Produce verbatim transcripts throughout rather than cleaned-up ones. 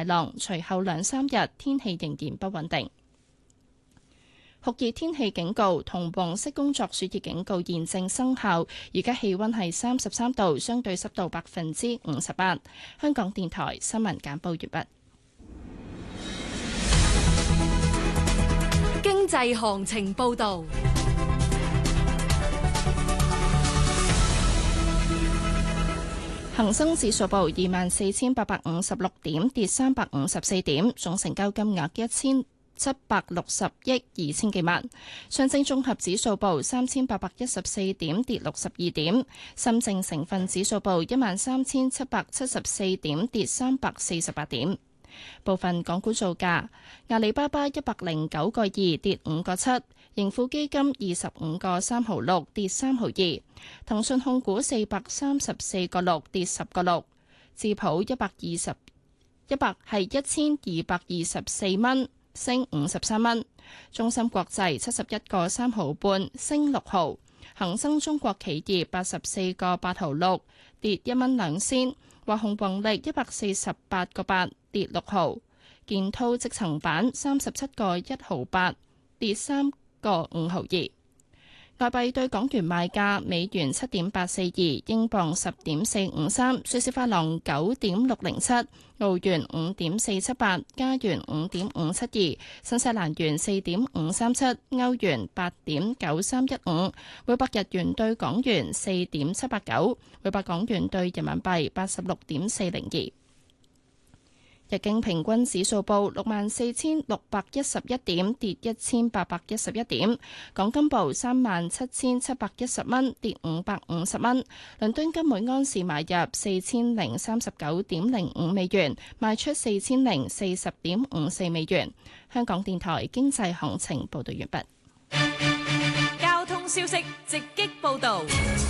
大浪，隨後兩三日天氣仍然不穩定。酷熱天氣警告同黃色工作暑熱警告現正生效，而家氣溫係三十三度，相對濕度百分之五十八。香港電台新聞簡報完畢。 經濟行情報道。 恒生指數報二萬四千八百五十六點，跌三百五十四點，總成交金額一千七百六十億二千幾萬。上證綜合指數報三千八百一十四點，跌六十二點。深證成分指數報一萬三千七百七十四點，跌三百四十八點。部分港股造價：阿里巴巴一百零九個二，跌五個七；盈富基金二十五個三毫六，跌三毫二；騰訊控股四百三十四個六，跌十個六；智普一百二十一百係一千二百二十四蚊，升五十三蚊；中芯國際七十一個三毫半，升六毫；恒生中國企業八十四個八毫六，跌一蚊兩仙；華虹宏力一百四十八個八，跌六毫；建滔積層板三十七個一毫八，跌三個五毫二。外幣對港元賣價：美元七點八四二，英鎊十點四五三，瑞士法郎九點六零七，澳元五點四七八，加元五點五七二，新西蘭元四點五三七，歐元八點九三一五，每百日元對港元四點七八九，每百港元對人民幣八十六點四零二。日經平均指數報六萬四千六百一十一點，跌一千八百一十一點。港金報三萬七千七百一十蚊，跌五百五十蚊。倫敦金每安士買入四千零三十九點零五美元，賣出四千零四十點五四美元。香港電台經濟行情報道完畢。 交通消息直擊報道。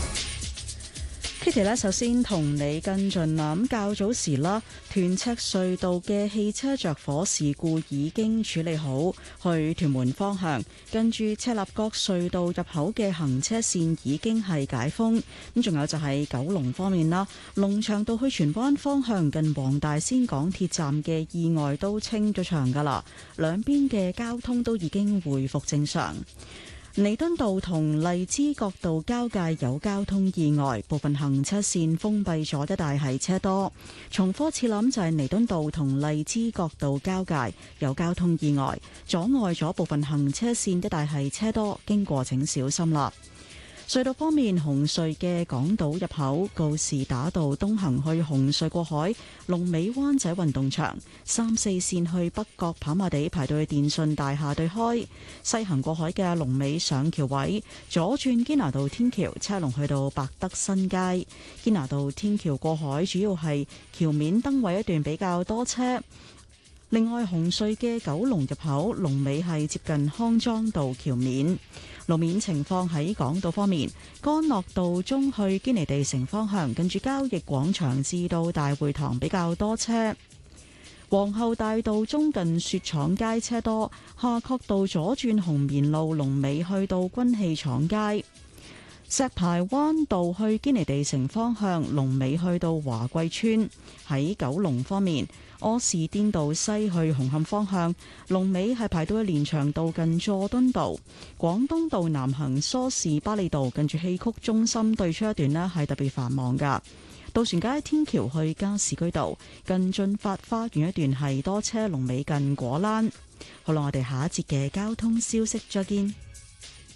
Kitty 咧，首先同你跟進啦。咁較早時啦，屯赤隧道嘅汽車着火事故已經處理好，去屯門方向跟住赤鱲角隧道入口嘅行車線已經係解封。咁仲有就係九龍方面啦，龍翔道去荃灣方向近黃大仙港鐵站嘅意外都清咗場噶啦，兩邊嘅交通都已經回復正常。彌敦道同荔枝角道交界有交通意外，部分行車線封閉咗，一帶係車多。重複次諗就係彌敦道同荔枝角道交界有交通意外，阻礙咗部分行車線，一帶係車多，經過請小心啦。隧道方面，紅隧嘅港島入口告士打道東行去紅隧過海，龍尾灣仔運動場；三四線去北角跑馬地排到去電訊大廈對開，西行過海嘅龍尾上橋位，左轉堅拿道天橋車龍去到百德新街。堅拿道天橋過海主要係橋面燈位一段比較多車。另外，紅隧嘅九龍入口龍尾係接近康莊道橋面。路面情況喺港島方面，干諾道中去堅尼地城方向，近住交易廣場至到大會堂比較多車。皇后大道中近雪廠街車多，夏慤道左轉紅棉路龍尾去到軍器廠街。石排灣道去堅尼地城方向，龍尾去到華貴村。喺九龍方面，柯士甸道西去紅磡方向，龍尾係排到去連翔道近佐敦道。廣東道南行梳士巴利道近住戲曲中心對出一段呢係特別繁忙噶。渡船街天橋去加士居道近駿發花園一段係多車，龍尾近果欄。好啦，我哋下一節嘅交通消息再見。